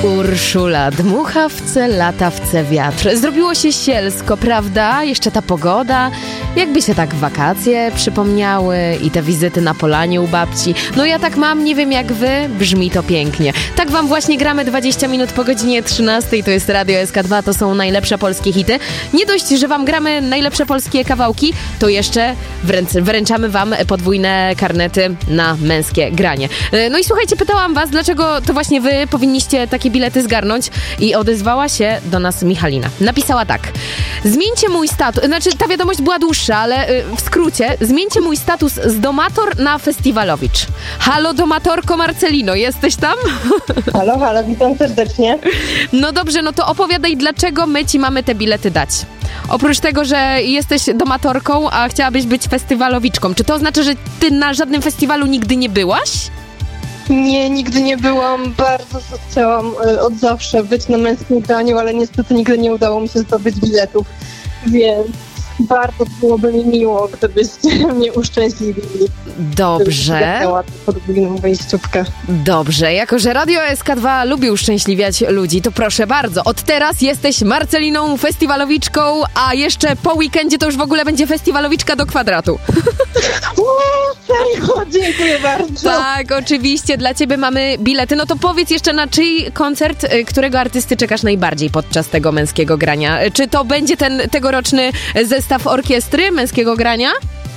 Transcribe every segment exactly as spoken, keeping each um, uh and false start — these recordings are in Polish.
Urszula, dmuchawce, latawce, wiatr. Zrobiło się sielsko, prawda? Jeszcze ta pogoda. Jakby się tak wakacje przypomniały i te wizyty na polanie u babci. No ja tak mam, nie wiem jak wy, brzmi to pięknie. Tak wam właśnie gramy dwadzieścia minut po godzinie trzynastej. To jest Radio S K dwa, to są najlepsze polskie hity. Nie dość, że wam gramy najlepsze polskie kawałki, to jeszcze wręc- wręczamy wam podwójne karnety na męskie granie. No i słuchajcie, pytałam was, dlaczego to właśnie wy powinniście takie bilety zgarnąć i odezwała się do nas Michalina. Napisała tak: zmieńcie mój status, znaczy ta wiadomość była dłuższa, ale y, w skrócie, zmieńcie mój status z domator na festiwalowicz. Halo domatorko Marcelino, jesteś tam? Halo, halo, witam serdecznie. No dobrze, no to opowiadaj, dlaczego my ci mamy te bilety dać. Oprócz tego, że jesteś domatorką, a chciałabyś być festiwalowiczką, czy to oznacza, że ty na żadnym festiwalu nigdy nie byłaś? Nie, nigdy nie byłam. Bardzo chciałam e, od zawsze być na męskim graniu, ale niestety nigdy nie udało mi się zdobyć biletów, więc bardzo byłoby mi miło, gdybyście mnie uszczęśliwili. Dobrze. Podwójną wejściówkę. Dobrze, jako że Radio S K dwa lubi uszczęśliwiać ludzi, to proszę bardzo, od teraz jesteś Marceliną festiwalowiczką, a jeszcze po weekendzie to już w ogóle będzie festiwalowiczka do kwadratu. O, serio? Dziękuję bardzo. Tak, oczywiście, dla ciebie mamy bilety. No to powiedz jeszcze, na czyj koncert, którego artysty czekasz najbardziej podczas tego męskiego grania? Czy to będzie ten tegoroczny zestaw orkiestry męskiego grania?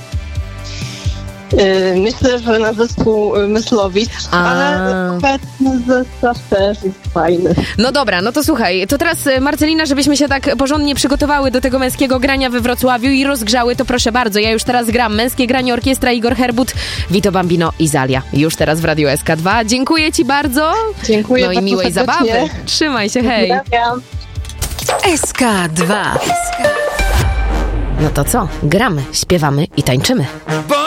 Yy, myślę, że na zespół Mysłowicz, A. ale obecny zestaw też jest fajny. No dobra, no to słuchaj, to teraz Marcelina, żebyśmy się tak porządnie przygotowały do tego męskiego grania we Wrocławiu i rozgrzały, to proszę bardzo, ja już teraz gram męskie granie, orkiestra Igor Herbut, Vito Bambino i Zalia. Już teraz w Radio S K dwa. Dziękuję ci bardzo. Dziękuję No i bardzo miłej serdecznie. zabawy. Trzymaj się, hej. Pozdrawiam. S K dwa. No to co? Gramy, śpiewamy i tańczymy.